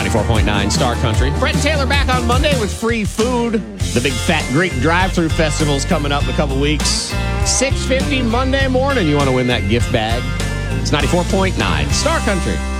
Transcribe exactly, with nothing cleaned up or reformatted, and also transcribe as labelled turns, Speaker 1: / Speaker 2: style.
Speaker 1: ninety-four point nine Star Country. Brett and Taylor back on Monday with free food. The Big Fat Greek Drive-Thru Festival's coming up in a couple weeks. six fifty Monday morning. You want to win that gift bag? It's ninety-four point nine Star Country.